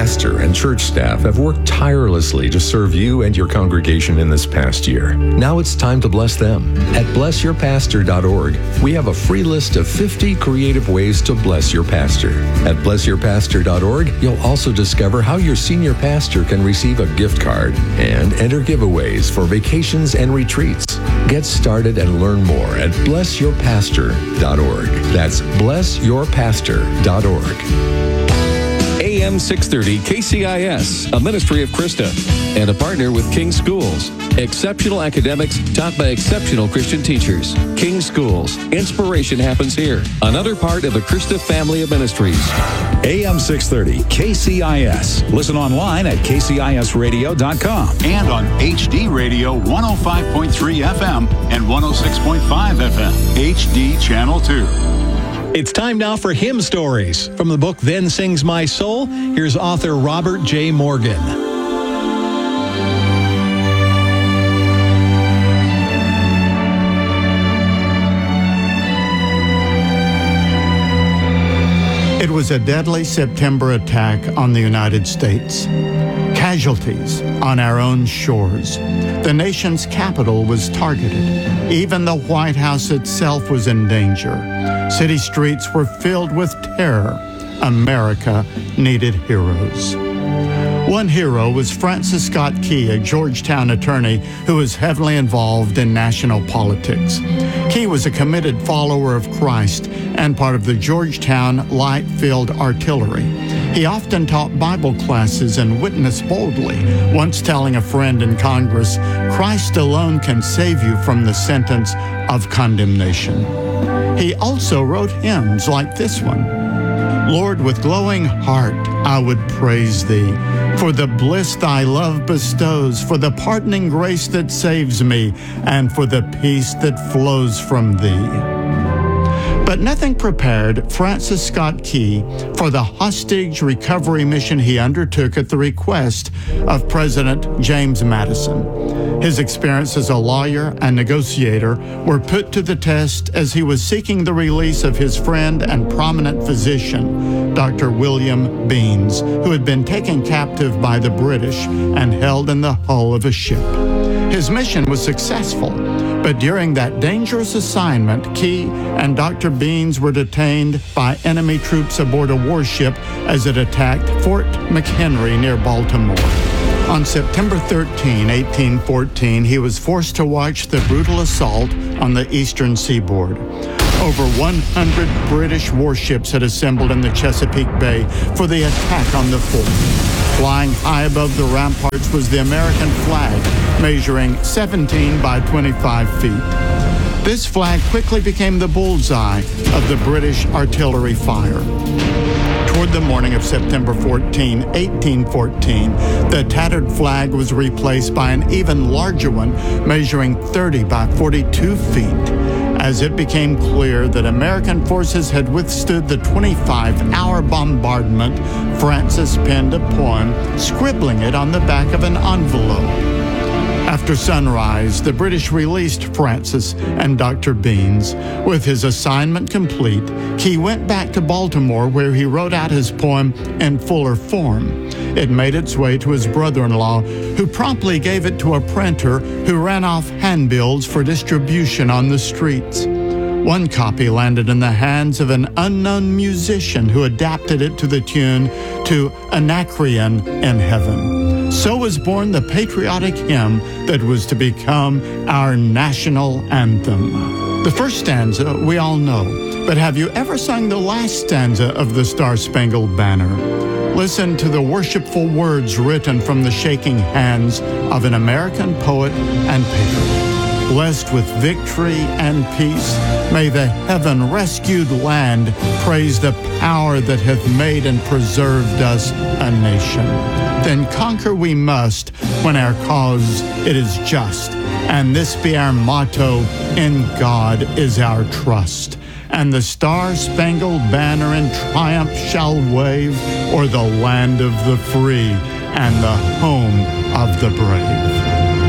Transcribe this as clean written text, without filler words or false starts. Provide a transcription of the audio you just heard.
pastor and church staff have worked tirelessly to serve you and your congregation in this past year. Now it's time to bless them. At blessyourpastor.org, we have a free list of 50 creative ways to bless your pastor. At blessyourpastor.org, you'll also discover how your senior pastor can receive a gift card and enter giveaways for vacations and retreats. Get started and learn more at blessyourpastor.org. That's blessyourpastor.org. AM 630 KCIS, a ministry of Krista, and a partner with King Schools. Exceptional academics taught by exceptional Christian teachers. King Schools. Inspiration happens here. Another part of the Krista family of ministries. AM 630 KCIS. Listen online at kcisradio.com. And on HD Radio 105.3 FM and 106.5 FM. HD Channel 2. It's time now for Hymn Stories. From the book Then Sings My Soul, here's author Robert J. Morgan. It was a deadly September attack on the United States. Casualties on our own shores. The nation's capital was targeted. Even the White House itself was in danger. City streets were filled with terror. America needed heroes. One hero was Francis Scott Key, a Georgetown attorney who was heavily involved in national politics. Key was a committed follower of Christ and part of the Georgetown Light Field Artillery. He often taught Bible classes and witnessed boldly, once telling a friend in Congress, "Christ alone can save you from the sentence of condemnation." He also wrote hymns like this one. Lord, with glowing heart I would praise Thee, for the bliss Thy love bestows, for the pardoning grace that saves me, and for the peace that flows from Thee. But nothing prepared Francis Scott Key for the hostage recovery mission he undertook at the request of President James Madison. His experience as a lawyer and negotiator were put to the test as he was seeking the release of his friend and prominent physician, Dr. William Beanes, who had been taken captive by the British and held in the hull of a ship. His mission was successful, but during that dangerous assignment, Key and Dr. Beanes were detained by enemy troops aboard a warship as it attacked Fort McHenry near Baltimore. On September 13, 1814, he was forced to watch the brutal assault on the eastern seaboard. Over 100 British warships had assembled in the Chesapeake Bay for the attack on the fort. Flying high above the ramparts was the American flag, measuring 17 by 25 feet. This flag quickly became the bullseye of the British artillery fire. Toward the morning of September 14, 1814, the tattered flag was replaced by an even larger one, measuring 30 by 42 feet. As it became clear that American forces had withstood the 25-hour bombardment, Francis penned a poem, scribbling it on the back of an envelope. After sunrise, the British released Francis and Dr. Beanes. With his assignment complete, Key went back to Baltimore, where he wrote out his poem in fuller form. It made its way to his brother-in-law, who promptly gave it to a printer who ran off handbills for distribution on the streets. One copy landed in the hands of an unknown musician who adapted it to the tune to Anacreon in Heaven. So was born the patriotic hymn that was to become our national anthem. The first stanza we all know, but have you ever sung the last stanza of the Star-Spangled Banner? Listen to the worshipful words written from the shaking hands of an American poet and patriot. Blessed with victory and peace, may the heaven-rescued land praise the power that hath made and preserved us a nation. Then conquer we must when our cause it is just, and this be our motto, in God is our trust. And the star-spangled banner in triumph shall wave o'er the land of the free and the home of the brave.